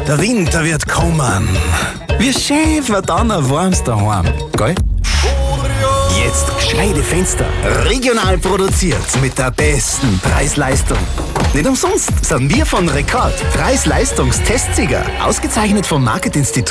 Der Winter wird kommen. Wie schön wird dann ein warmes daheim, gell? Jetzt gescheite Fenster. Regional produziert mit der besten Preis-Leistung. Nicht umsonst sind wir von Rekord Preis-Leistungstestsieger. Ausgezeichnet vom Marketinstitut.